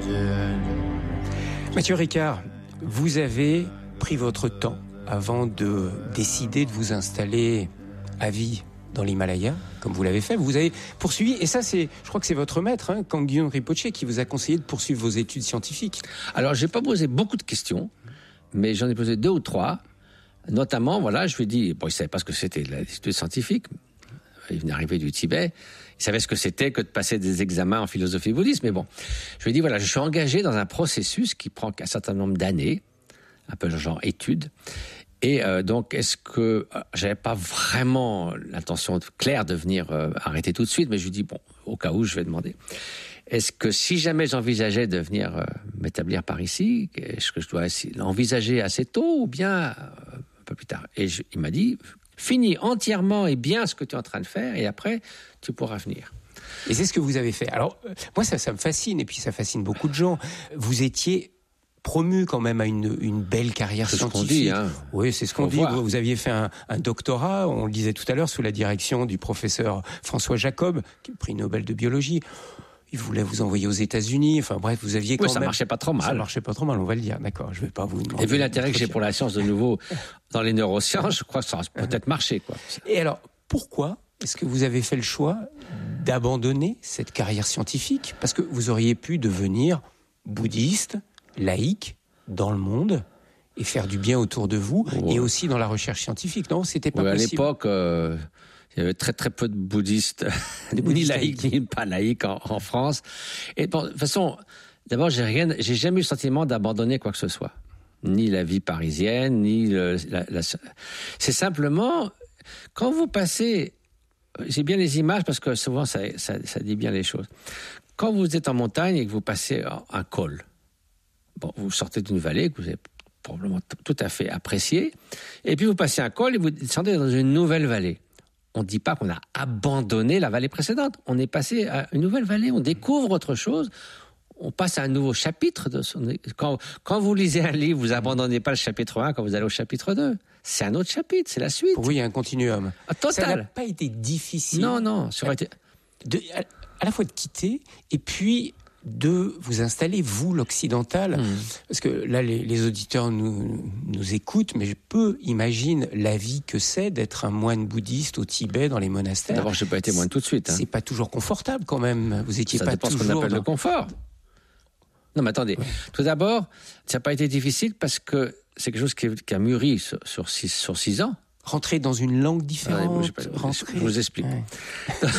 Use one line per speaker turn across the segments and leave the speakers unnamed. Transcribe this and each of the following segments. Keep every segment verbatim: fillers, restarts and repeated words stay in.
Mathieu Ricard, vous avez pris votre temps avant de décider de vous installer à vie dans l'Himalaya, comme vous l'avez fait. Vous avez poursuivi, et ça, c'est, je crois que c'est votre maître, hein, Kanggyun Rinpoche, qui vous a conseillé de poursuivre vos études scientifiques.
Alors, j'ai pas posé beaucoup de questions, mais j'en ai posé deux ou trois. Notamment, voilà, je lui ai dit, bon, il savait pas ce que c'était l'étude scientifique. Il venait d'arriver du Tibet. Il savait ce que c'était que de passer des examens en philosophie bouddhiste. Mais bon, je lui ai dit, voilà, je suis engagé dans un processus qui prend un certain nombre d'années, un peu genre étude. Et euh, donc, est-ce que euh, j'avais pas vraiment l'intention claire de venir euh, arrêter tout de suite, mais je lui dis bon, au cas où, je vais demander. Est-ce que si jamais j'envisageais de venir euh, m'établir par ici, est-ce que je dois l'envisager assez tôt ou bien euh, un peu plus tard? Et je, il m'a dit finis entièrement et bien ce que tu es en train de faire, et après tu pourras venir.
Et c'est ce que vous avez fait. Alors euh, moi, ça, ça me fascine, et puis ça fascine beaucoup de gens. Vous étiez promu quand même à une, une belle carrière
c'est
scientifique.
C'est ce qu'on dit, hein.
Oui, c'est ce qu'on dit. Vous, vous aviez fait un, un doctorat, on le disait tout à l'heure, sous la direction du professeur François Jacob, qui est le prix Nobel de biologie. Il voulait vous envoyer aux États-Unis. Enfin bref, vous aviez quand
oui,
même...
ça marchait pas trop mal.
Ça marchait pas trop mal, on va le dire. D'accord, je vais pas vous demander...
Et vu l'intérêt que j'ai pour la science de nouveau dans les neurosciences, je crois que ça a peut-être marché, quoi.
Et alors, pourquoi est-ce que vous avez fait le choix d'abandonner cette carrière scientifique? Parce que vous auriez pu devenir bouddhiste, laïque, dans le monde, et faire du bien autour de vous, ouais. Et aussi dans la recherche scientifique, non? C'était pas
ouais,
possible.
À l'époque, euh, il y avait très très peu de bouddhistes,
de
ni laïcs, ni pas laïcs en, en France. Et bon, de toute façon, d'abord, j'ai rien, j'ai jamais eu le sentiment d'abandonner quoi que ce soit. Ni la vie parisienne, ni le, la, la... C'est simplement, quand vous passez, j'ai bien les images parce que souvent ça, ça, ça dit bien les choses. Quand vous êtes en montagne et que vous passez un col, bon, vous sortez d'une vallée que vous avez probablement t- tout à fait appréciée, et puis vous passez un col et vous descendez dans une nouvelle vallée. On ne dit pas qu'on a abandonné la vallée précédente. On est passé à une nouvelle vallée, on découvre autre chose, on passe à un nouveau chapitre. De son... quand, quand vous lisez un livre, vous n'abandonnez pas le chapitre un quand vous allez au chapitre deux. C'est un autre chapitre, c'est la suite.
Pour vous, il y a un continuum.
Ah, total.
Ça n'a pas été difficile.
Non, non. Ça aurait été...
de, à, à la fois de quitter, et puis... de vous installer, vous, l'occidental, mmh. parce que là, les, les auditeurs nous, nous écoutent, mais je peux imaginer la vie que c'est d'être un moine bouddhiste au Tibet, dans les monastères.
D'abord, je n'ai pas été moine tout de suite. Hein.
C'est pas toujours confortable, quand même. Vous étiez
ça
pas
dépend
toujours...
ce qu'on appelle
dans...
le confort. Non, mais attendez. Ouais. Tout d'abord, ça n'a pas été difficile parce que c'est quelque chose qui, qui a mûri sur, sur, six, sur six ans.
Rentrer dans une langue différente.
Ouais, pas, je vous explique. Ouais.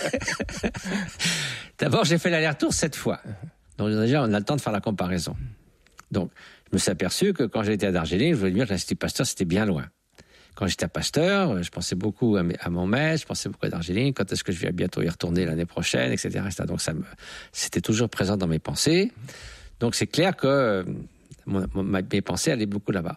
D'abord, j'ai fait l'aller-retour sept fois. Donc déjà, on a le temps de faire la comparaison. Donc, je me suis aperçu que quand j'étais à Darjeeling, je voulais dire que l'Institut Pasteur, c'était bien loin. Quand j'étais à Pasteur, je pensais beaucoup à, mes, à mon maître, je pensais beaucoup à Darjeeling. Quand est-ce que je vais bientôt y retourner l'année prochaine, et cetera, et cetera. Donc, ça me, c'était toujours présent dans mes pensées. Donc, c'est clair que mon, mon, mes pensées allaient beaucoup là-bas.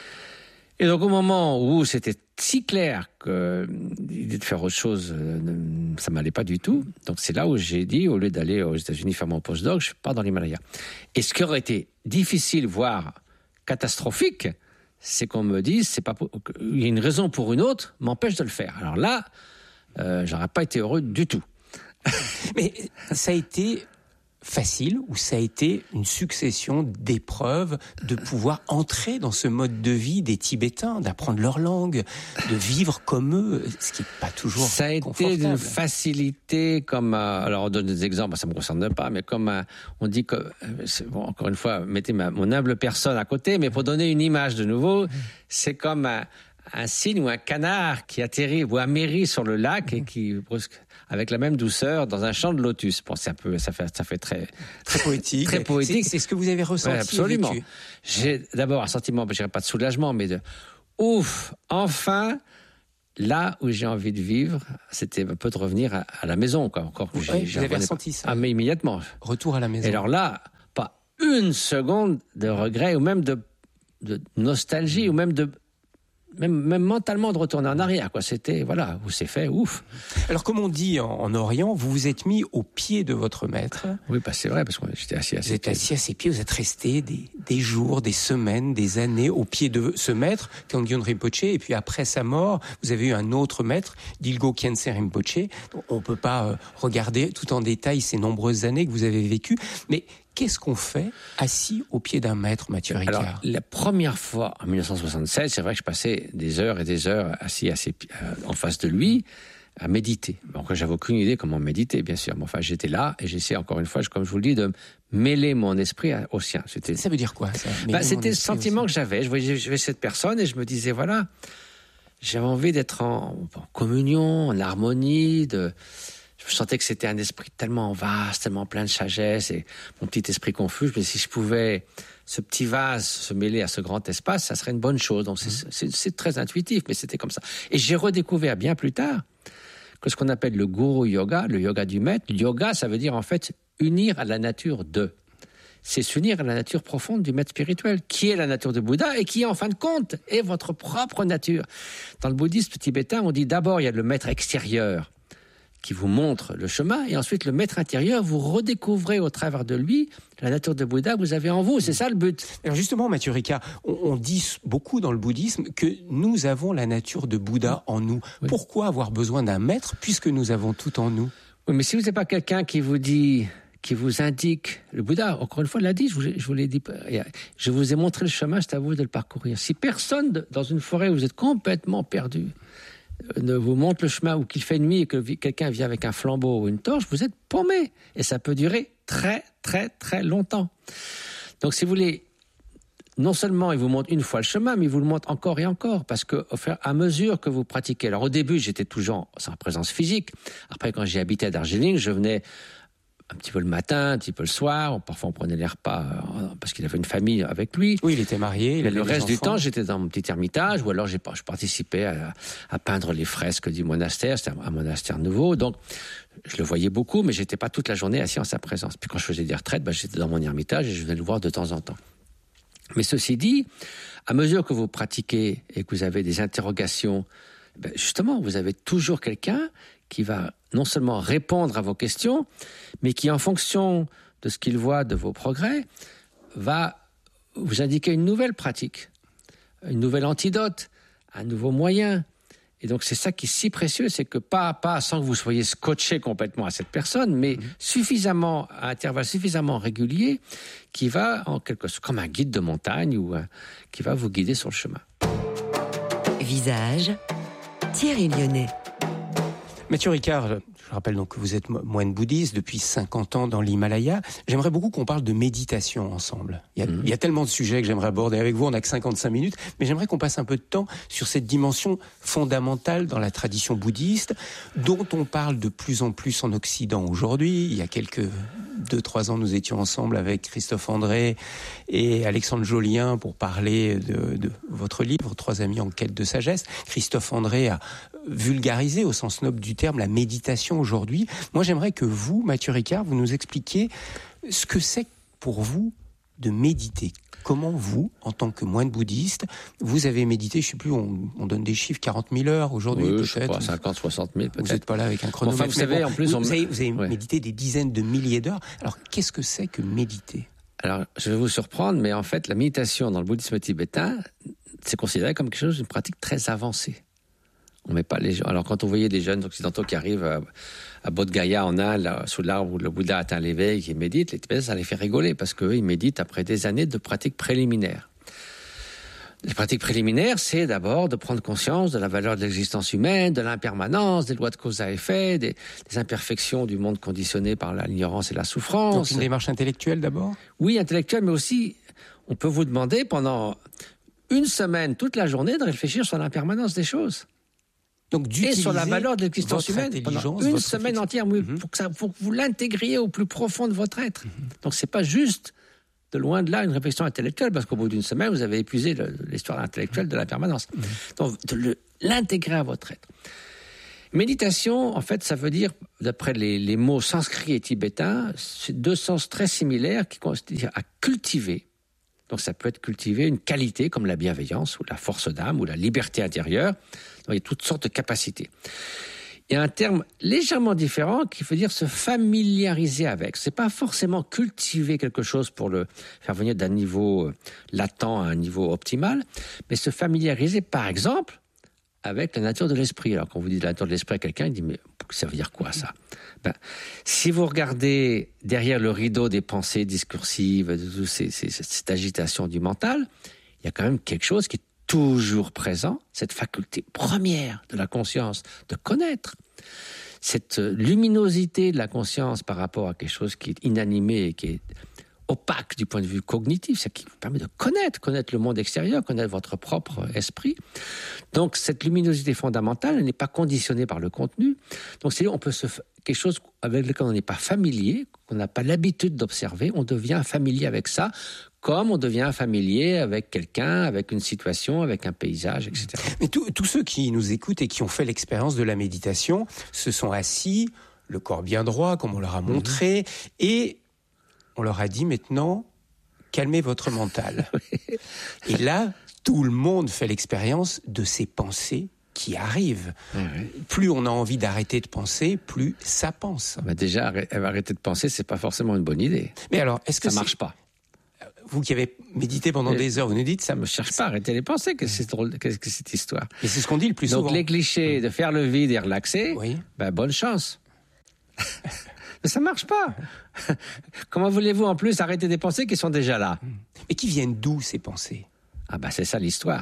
Et donc, au moment où c'était si clair que l'idée de faire autre chose, ça m'allait pas du tout. Donc, c'est là où j'ai dit, au lieu d'aller aux États-Unis faire mon postdoc, je pars dans l'Himalaya. Et ce qui aurait été difficile, voire catastrophique, c'est qu'on me dise, c'est pas, il y a une raison pour une autre, m'empêche de le faire. Alors là, euh, j'aurais pas été heureux du tout.
Mais ça a été facile, ou ça a été une succession d'épreuves de pouvoir entrer dans ce mode de vie des Tibétains, d'apprendre leur langue, de vivre comme eux, ce qui n'est pas toujours
ça a été d'une facilité, comme euh, alors on donne des exemples, ça me concerne pas, mais comme euh, on dit que c'est, bon, encore une fois, mettez ma, mon humble personne à côté, mais pour donner une image de nouveau, c'est comme un, un cygne ou un canard qui atterrit ou amérit sur le lac et qui brusque avec la même douceur dans un champ de lotus. Bon, c'est un peu, ça fait, ça fait très,
très poétique.
Très poétique.
C'est, c'est ce que vous avez ressenti.
Ouais, absolument.
Vécu.
J'ai d'abord un sentiment, je dirais pas de soulagement, mais de ouf, enfin, là où j'ai envie de vivre, c'était un peu de revenir à, à la maison, quoi. Encore que
ouais,
j'ai,
vous
j'ai
avez ressenti ça.
Ah, mais immédiatement.
Retour à la maison.
Et alors là, pas une seconde de regret ou même de, de nostalgie mmh. ou même de Même, même mentalement de retourner en arrière, quoi. C'était, voilà, où c'est fait, ouf.
Alors, comme on dit en, en Orient, vous vous êtes mis au pied de votre maître.
Oui, bah, c'est vrai, parce que j'étais assis à ses pieds.
Vous êtes assis à ses pieds, vous êtes resté des, des jours, des semaines, des années au pied de ce maître, Kanggyun Rinpoche, et puis après sa mort, vous avez eu un autre maître, Dilgo Khyentse Rinpoche. On peut pas euh, regarder tout en détail ces nombreuses années que vous avez vécues, mais Qu'est-ce qu'on fait assis au pied d'un maître, Mathieu Ricard?
Alors, la première fois, en dix-neuf cent soixante-seize, c'est vrai que je passais des heures et des heures assis, assis euh, en face de lui, à méditer. Donc, j'avais aucune idée comment méditer, bien sûr. Mais enfin, j'étais là et j'essayais, encore une fois, comme je vous le dis, de mêler mon esprit au sien.
C'était... Ça veut dire quoi, ça?
Bah, c'était le sentiment que j'avais. Je voyais, je voyais cette personne et je me disais, voilà, j'avais envie d'être en, en communion, en harmonie, de... Je sentais que c'était un esprit tellement vaste, tellement plein de sagesse, et mon petit esprit confus, mais si je pouvais, ce petit vase, se mêler à ce grand espace, ça serait une bonne chose. Donc c'est, c'est, c'est très intuitif, mais c'était comme ça. Et j'ai redécouvert bien plus tard que ce qu'on appelle le guru yoga, le yoga du maître, le yoga, ça veut dire en fait unir à la nature de. C'est s'unir à la nature profonde du maître spirituel, qui est la nature de Bouddha et qui, en fin de compte, est votre propre nature. Dans le bouddhisme tibétain, on dit d'abord, il y a le maître extérieur, qui vous montre le chemin, et ensuite le maître intérieur, vous redécouvrez au travers de lui la nature de Bouddha que vous avez en vous. C'est ça le but.
Alors justement, Mathieu Ricard, on, on dit beaucoup dans le bouddhisme que nous avons la nature de Bouddha en nous. Oui. Pourquoi avoir besoin d'un maître puisque nous avons tout en nous?
Oui, mais si vous n'avez pas quelqu'un qui vous dit, qui vous indique, le Bouddha, encore une fois, l'a dit, je vous, je vous l'ai dit, je vous ai montré le chemin, c'est à vous de le parcourir. Si personne, dans une forêt où vous êtes complètement perdu, ne vous montre le chemin, ou qu'il fait nuit et que quelqu'un vient avec un flambeau ou une torche, vous êtes paumé. Et ça peut durer très, très, très longtemps. Donc, si vous voulez, non seulement il vous montre une fois le chemin, mais il vous le montre encore et encore, parce que au fur et à mesure que vous pratiquez. Alors, au début, j'étais toujours sans présence physique. Après, quand j'ai habité à Darjeeling, je venais un petit peu le matin, un petit peu le soir. Parfois, on prenait les repas parce qu'il avait une famille avec lui.
Oui, il était marié. Il
Mais le reste du temps, j'étais dans mon petit ermitage, ou alors j'ai, je participais à, à peindre les fresques du monastère. C'était un monastère nouveau, donc je le voyais beaucoup, mais j'étais pas toute la journée assis en sa présence. Puis quand je faisais des retraites, bah, j'étais dans mon ermitage et je venais le voir de temps en temps. Mais ceci dit, à mesure que vous pratiquez et que vous avez des interrogations, ben justement, vous avez toujours quelqu'un qui va non seulement répondre à vos questions, mais qui, en fonction de ce qu'il voit de vos progrès, va vous indiquer une nouvelle pratique, une nouvelle antidote, un nouveau moyen. Et donc, c'est ça qui est si précieux, c'est que pas à pas, sans que vous soyez scotché complètement à cette personne, mais mmh. suffisamment, à intervalles suffisamment réguliers, qui va, en quelque sorte, comme un guide de montagne, ou un, qui va vous guider sur le chemin.
Visage, Thierry Lyonnais.
Mathieu Ricard, je rappelle donc que vous êtes moine bouddhiste depuis cinquante ans dans l'Himalaya. J'aimerais beaucoup qu'on parle de méditation ensemble. Il y a, mmh. il y a tellement de sujets que j'aimerais aborder avec vous. On n'a que cinquante-cinq minutes, mais j'aimerais qu'on passe un peu de temps sur cette dimension fondamentale dans la tradition bouddhiste, dont on parle de plus en plus en Occident aujourd'hui. Il y a quelques deux, trois ans, nous étions ensemble avec Christophe André et Alexandre Jolien pour parler de, de votre livre, Trois amis en quête de sagesse. Christophe André a vulgarisé au sens noble du terme la méditation aujourd'hui. Moi, j'aimerais que vous, Mathieu Ricard, vous nous expliquiez ce que c'est pour vous de méditer. Comment vous, en tant que moine bouddhiste, vous avez médité, je ne sais plus, on, on donne des chiffres, quarante mille heures aujourd'hui,
oui,
peut-être.
Je sais pas, cinquante, soixante mille peut-être.
Vous n'êtes pas là avec un chronomètre.
Enfin, vous savez,
bon,
en plus...
Vous,
on...
vous avez, vous avez
ouais.
médité des dizaines de milliers d'heures. Alors, qu'est-ce que c'est que méditer ?
Alors, je vais vous surprendre, mais en fait, la méditation dans le bouddhisme tibétain, c'est considéré comme quelque chose d'une pratique très avancée. On met pas les gens. Alors, quand on voyait des jeunes occidentaux qui arrivent à, à Bodh Gaya en Inde, là, sous l'arbre où le Bouddha atteint l'éveil, qui méditent, les Tibétains, ça les fait rigoler parce qu'eux, ils méditent après des années de pratiques préliminaires. Les pratiques préliminaires, c'est d'abord de prendre conscience de la valeur de l'existence humaine, de l'impermanence, des lois de cause à effet, des, des imperfections du monde conditionné par l'ignorance et la souffrance.
Donc, une démarche intellectuelle d'abord ?
Oui, intellectuelle, mais aussi, on peut vous demander pendant une semaine, toute la journée, de réfléchir sur l'impermanence des choses.
Donc,
et sur la valeur de l'existence humaine pendant une semaine entière,
mm-hmm.
pour, que ça, pour que vous l'intégriez au plus profond de votre être. Mm-hmm. Donc, c'est pas juste, de loin de là, une réflexion intellectuelle, parce qu'au bout d'une semaine, vous avez épuisé le, l'histoire intellectuelle de la permanence. Mm-hmm. Donc, de le, l'intégrer à votre être. Méditation, en fait, ça veut dire, d'après les, les mots sanscrits et tibétains, c'est deux sens très similaires qui consistent à cultiver. Donc, ça peut être cultiver une qualité comme la bienveillance, ou la force d'âme, ou la liberté intérieure. Donc, il y a toutes sortes de capacités. Il y a un terme légèrement différent qui veut dire se familiariser avec. C'est pas forcément cultiver quelque chose pour le faire venir d'un niveau latent à un niveau optimal, mais se familiariser, par exemple, avec la nature de l'esprit. Alors, quand vous dites la nature de l'esprit à quelqu'un, il dit, mais ça veut dire quoi, ça? Ben, si vous regardez derrière le rideau des pensées discursives, de tout ces, ces, cette agitation du mental, il y a quand même quelque chose qui est toujours présent, cette faculté première de la conscience de connaître, cette luminosité de la conscience par rapport à quelque chose qui est inanimé et qui est opaque du point de vue cognitif, c'est qui vous permet de connaître, connaître le monde extérieur, connaître votre propre esprit. Donc, cette luminosité fondamentale, elle n'est pas conditionnée par le contenu. Donc, c'est on peut se quelque chose avec lequel on n'est pas familier, qu'on n'a pas l'habitude d'observer, on devient familier avec ça, comme on devient familier avec quelqu'un, avec une situation, avec un paysage, et cetera.
Mais tous ceux qui nous écoutent et qui ont fait l'expérience de la méditation se sont assis, le corps bien droit, comme on leur a montré, mmh. et on leur a dit maintenant, calmez votre mental. Et là, tout le monde fait l'expérience de ces pensées qui arrivent. Oui, oui. Plus on a envie d'arrêter de penser, plus ça pense.
Bah déjà, arrêter de penser, c'est pas forcément une bonne idée.
Mais alors, est-ce que
ça marche pas?
Vous qui avez médité pendant
Mais
des heures, vous nous dites ça
me cherche pas à arrêter les pensées. Qu'est-ce que c'est drôle, qu'est-ce que cette histoire?
Et c'est ce qu'on dit le plus
Donc,
souvent.
Donc les clichés de faire le vide et relaxer,
oui.
ben bonne chance. Mais ça marche pas. Comment voulez-vous en plus arrêter des pensées qui sont déjà là?
Et qui viennent d'où ces pensées?
Ah bah c'est ça l'histoire.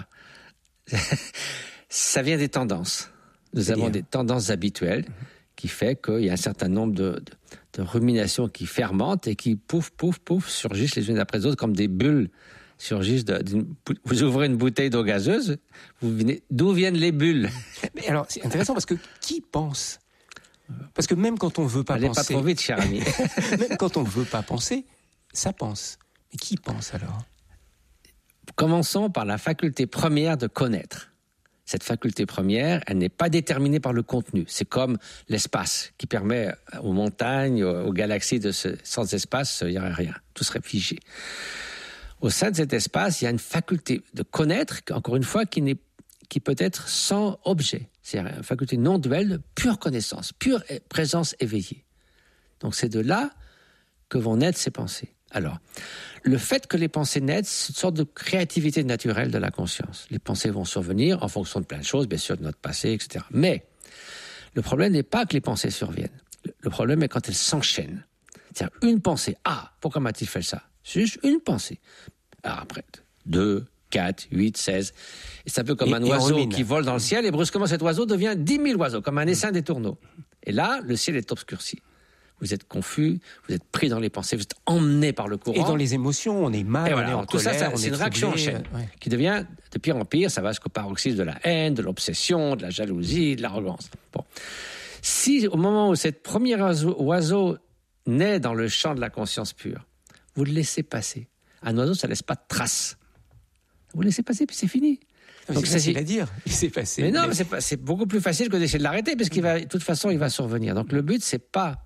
Ça vient des tendances. Nous
C'est-à-dire
avons des tendances habituelles qui fait qu'il y a un certain nombre de, de, de ruminations qui fermentent et qui pouf pouf pouf surgissent les unes après les autres comme des bulles surgissent. De, vous ouvrez une bouteille d'eau gazeuse, vous venez, d'où viennent les bulles?
Mais alors c'est intéressant parce que qui pense? Parce que même quand on veut pas
Allez
penser...
pas trop vite, cher ami.
Même quand on veut pas penser, ça pense. Mais qui pense alors?
Commençons par la faculté première de connaître. Cette faculté première, elle n'est pas déterminée par le contenu. C'est comme l'espace qui permet aux montagnes, aux galaxies de ce... sans espace, il n'y aurait rien. Tout serait figé. Au sein de cet espace, il y a une faculté de connaître, encore une fois, qui n'est qui peut être sans objet. C'est une faculté non duelle de pure connaissance, pure présence éveillée. Donc c'est de là que vont naître ces pensées. Alors, le fait que les pensées naissent, c'est une sorte de créativité naturelle de la conscience. Les pensées vont survenir en fonction de plein de choses, bien sûr, de notre passé, et cetera. Mais le problème n'est pas que les pensées surviennent. Le problème est quand elles s'enchaînent. C'est-à-dire une pensée. Ah, pourquoi m'a-t-il fait ça? C'est juste une pensée. Alors après, deux, quatre, huit, seize. Et c'est un peu comme et, un oiseau qui vole dans le ciel et brusquement cet oiseau devient dix mille oiseaux, comme un essaim des tourneaux. Et là, le ciel est obscurci. Vous êtes confus, vous êtes pris dans les pensées, vous êtes emmené par le courant.
Et dans les émotions, on est mal,
et
on
voilà,
est en
tout
colère,
ça, ça
on
c'est
est
une réaction en chaîne
ouais.
qui devient de pire en pire, ça va jusqu'au paroxysme de la haine, de l'obsession, de la jalousie, de l'arrogance. Bon. Si au moment où cette première oiseau, oiseau naît dans le champ de la conscience pure, vous le laissez passer. Un oiseau, ça ne laisse pas de traces. Vous le laissez passer, puis c'est fini.
Donc c'est facile à dire, il s'est passé.
Mais non, mais c'est, pas, c'est beaucoup plus facile que d'essayer de l'arrêter, parce qu'il va, de toute façon, il va survenir. Donc le but, c'est pas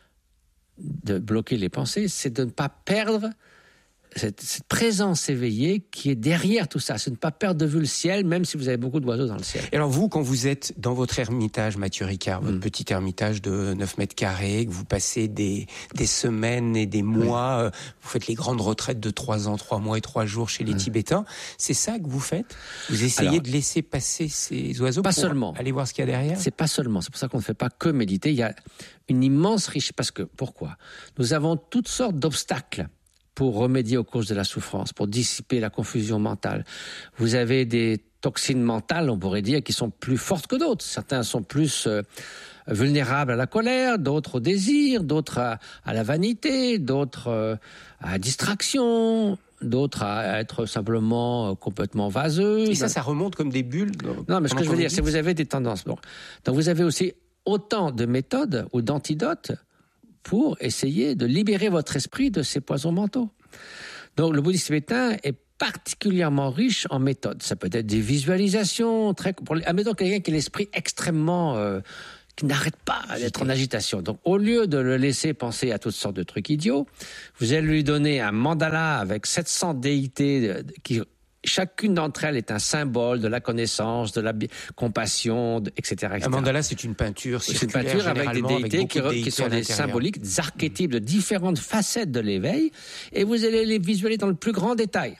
de bloquer les pensées, c'est de ne pas perdre cette, cette présence éveillée qui est derrière tout ça. C'est de ne pas perdre de vue le ciel, même si vous avez beaucoup d'oiseaux dans le ciel.
Et alors vous, quand vous êtes dans votre ermitage, Mathieu Ricard, votre mmh. petit ermitage de neuf mètres carrés, que vous passez des, des semaines et des mois, mmh. euh, vous faites les grandes retraites de trois ans, trois mois et trois jours chez les mmh. Tibétains, c'est ça que vous faites? Vous essayez alors, de laisser passer ces oiseaux
pas
pour
seulement.
aller voir ce qu'il y a derrière?
C'est pas seulement, c'est pour ça qu'on ne fait pas que méditer, il y a une immense richesse, parce que, pourquoi? Nous avons toutes sortes d'obstacles pour remédier aux causes de la souffrance, pour dissiper la confusion mentale. Vous avez des toxines mentales, on pourrait dire, qui sont plus fortes que d'autres. Certains sont plus euh, vulnérables à la colère, d'autres au désir, d'autres à, à la vanité, d'autres euh, à la distraction, d'autres à être simplement euh, complètement vaseux.
Et ça, ça remonte comme des bulles?
Non, mais ce que je veux dire, c'est que vous avez des tendances. Bon. Donc vous avez aussi autant de méthodes ou d'antidotes pour essayer de libérer votre esprit de ces poisons mentaux. Donc, le bouddhisme tibétain est particulièrement riche en méthodes. Ça peut être des visualisations, très, pour, admettons quelqu'un qui a l'esprit extrêmement, euh, qui n'arrête pas d'être en agitation. Donc, au lieu de le laisser penser à toutes sortes de trucs idiots, vous allez lui donner un mandala avec sept cents déités qui chacune d'entre elles est un symbole de la connaissance, de la bi- compassion, de, et cetera, et cetera.
Un mandala, c'est une peinture circulaire,
c'est une peinture avec des déités,
avec
qui,
de déités
qui sont des symboliques, des archétypes de différentes facettes de l'éveil, et vous allez les visualiser dans le plus grand détail.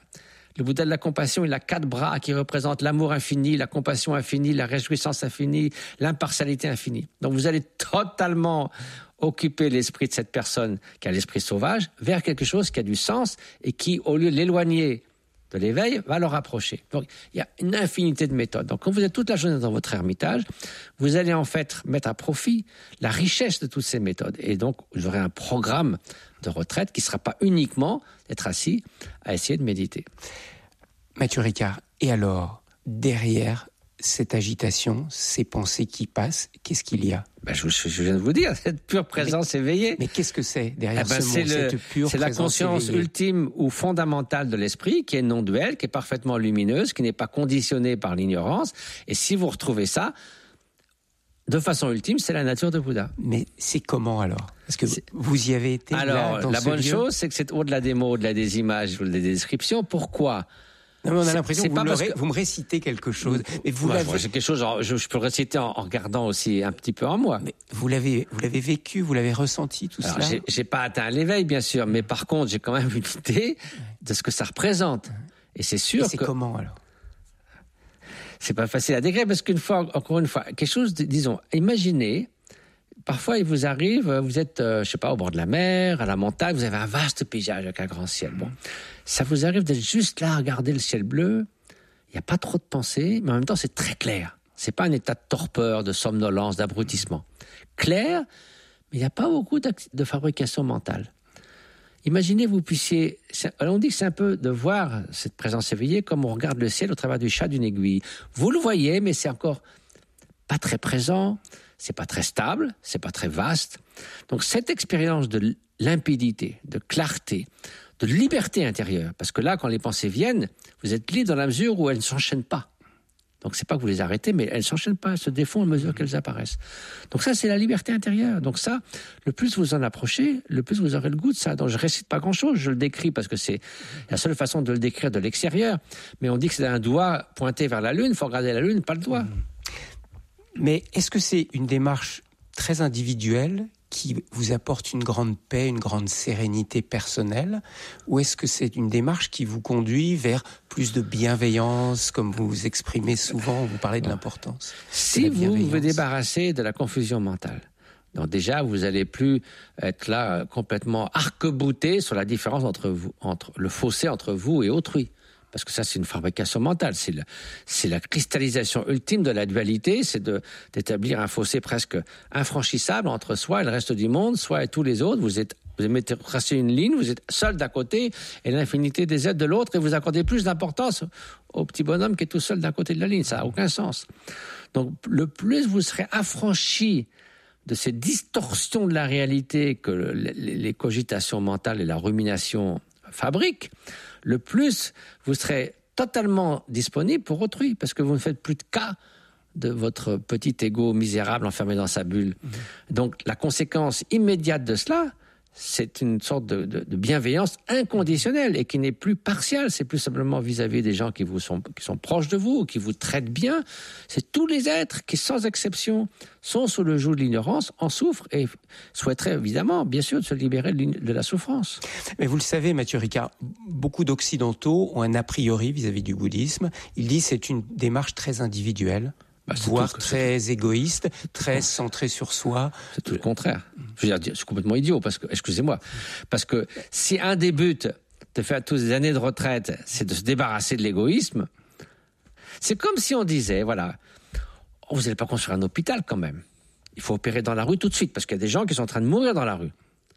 Le Bouddha de la compassion, il a quatre bras qui représentent l'amour infini, la compassion infinie, la réjouissance infinie, l'impartialité infinie. Donc vous allez totalement occuper l'esprit de cette personne qui a l'esprit sauvage vers quelque chose qui a du sens et qui, au lieu de l'éloigner de l'éveil, va le rapprocher. Donc il y a une infinité de méthodes. Donc quand vous êtes toute la journée dans votre ermitage, vous allez en fait mettre à profit la richesse de toutes ces méthodes. Et donc vous aurez un programme de retraite qui ne sera pas uniquement d'être assis à essayer de méditer.
Mathieu Ricard, et alors, derrière cette agitation, ces pensées qui passent, qu'est-ce qu'il y a ?
Ben, je, je viens de vous dire, cette pure présence
mais,
éveillée.
Mais qu'est-ce que c'est derrière
eh ben,
ce
c'est
mot,
le,
cette pure
c'est la
présence
conscience
éveillée.
ultime ou fondamentale de l'esprit, qui est non duelle, qui est parfaitement lumineuse, qui n'est pas conditionnée par l'ignorance. Et si vous retrouvez ça, de façon ultime, c'est la nature de Bouddha.
Mais c'est comment alors ? Parce que
c'est...
vous y avez été
Alors,
là, dans
la
ce
bonne
lieu.
chose, c'est que c'est au-delà des mots, au-delà des images, au-delà des descriptions. Pourquoi ?
Non, mais on a
C'est-
l'impression
c'est
que vous,
pas
me
parce
ré-
que-
vous me récitez quelque chose. Mais vous
Moi,
l'avez,
c'est quelque chose, genre, je, je peux le réciter en, en regardant aussi un petit peu en moi.
mais vous l'avez, vous l'avez vécu, vous l'avez ressenti tout
Alors,
cela.
j'ai, j'ai pas atteint l'éveil, bien sûr, mais par contre, j'ai quand même une idée de ce que ça représente. Et c'est
Et
sûr
c'est
que
comment alors ?
c'est pas facile à décrire parce qu'une fois, encore une fois, quelque chose, de, disons, imaginez, parfois il vous arrive, vous êtes, euh, je sais pas, au bord de la mer, à la montagne, vous avez un vaste paysage avec un grand ciel. Bon, ça vous arrive d'être juste là à regarder le ciel bleu. Il n'y a pas trop de pensées, mais en même temps c'est très clair. C'est pas un état de torpeur, de somnolence, d'abrutissement. Clair, mais il n'y a pas beaucoup de fabrication mentale. Imaginez, vous puissiez... On dit que c'est un peu de voir cette présence éveillée comme on regarde le ciel au travers du chat d'une aiguille. Vous le voyez, mais c'est encore pas très présent, c'est pas très stable, c'est pas très vaste. Donc cette expérience de limpidité, de clarté, de liberté intérieure, parce que là, quand les pensées viennent, vous êtes libre dans la mesure où elles ne s'enchaînent pas. Donc c'est pas que vous les arrêtez, mais elles ne s'enchaînent pas, elles se défont à mesure qu'elles apparaissent. Donc ça, c'est la liberté intérieure. Donc ça, le plus vous en approchez, le plus vous aurez le goût de ça. Donc je récite pas grand-chose, je le décris parce que c'est la seule façon de le décrire de l'extérieur. Mais on dit que c'est un doigt pointé vers la lune, il faut regarder la lune, pas le doigt.
Mais est-ce que c'est une démarche très individuelle qui vous apporte une grande paix, une grande sérénité personnelle, ou est-ce que c'est une démarche qui vous conduit vers plus de bienveillance, comme vous vous exprimez souvent, vous parlez de l'importance
Si vous vous débarrassez de la confusion mentale, donc déjà, vous n'allez plus être là euh, complètement arc-bouté sur la différence entre vous, entre le fossé entre vous et autrui. Parce que ça, c'est une fabrication mentale. C'est, le, c'est la cristallisation ultime de la dualité, c'est de, d'établir un fossé presque infranchissable entre soi et le reste du monde, soi et tous les autres. Vous êtes, vous mettez tracé une ligne, vous êtes seul d'un côté et l'infinité des êtres de l'autre, et vous accordez plus d'importance au petit bonhomme qui est tout seul d'un côté de la ligne. Ça n'a aucun sens. Donc, le plus vous serez affranchi de ces distorsions de la réalité que le, les, les cogitations mentales et la rumination fabriquent, le plus vous serez totalement disponible pour autrui, parce que vous ne faites plus de cas de votre petit ego misérable enfermé dans sa bulle. Mmh. Donc la conséquence immédiate de cela, c'est une sorte de, de, de bienveillance inconditionnelle et qui n'est plus partielle, c'est plus simplement vis-à-vis des gens qui vous sont, qui sont proches de vous, qui vous traitent bien. C'est tous les êtres qui, sans exception, sont sous le joug de l'ignorance, en souffrent et souhaiteraient évidemment, bien sûr, de se libérer de la souffrance.
Mais vous le savez, Mathieu Ricard, beaucoup d'occidentaux ont un a priori vis-à-vis du bouddhisme. Ils disent que c'est une démarche très individuelle. Bah, voire très c'est... égoïste, très centré sur soi.
C'est tout le contraire. Je veux dire, c'est complètement idiot, parce que, excusez-moi, parce que si un des buts de faire toutes ces années de retraite, c'est de se débarrasser de l'égoïsme, c'est comme si on disait, voilà, oh, vous n'allez pas construire un hôpital quand même. Il faut opérer dans la rue tout de suite, parce qu'il y a des gens qui sont en train de mourir dans la rue.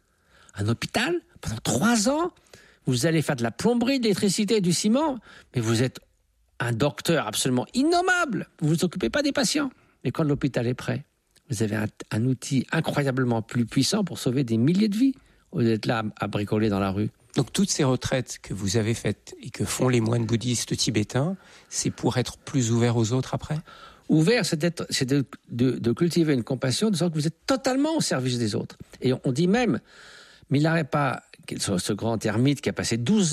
Un hôpital, pendant trois ans, vous allez faire de la plomberie, de l'électricité et du ciment, mais vous êtes un docteur absolument innommable. Vous ne vous occupez pas des patients. Mais quand l'hôpital est prêt, vous avez un, un outil incroyablement plus puissant pour sauver des milliers de vies au lieu d'être là à bricoler dans la rue.
Donc toutes ces retraites que vous avez faites et que font les moines bouddhistes tibétains, c'est pour être plus ouverts aux autres après ?
Ouvert, c'est, d'être, c'est de, de, de cultiver une compassion de sorte que vous êtes totalement au service des autres. Et on, on dit même, mais il n'arrête pas, ce grand ermite qui a passé douze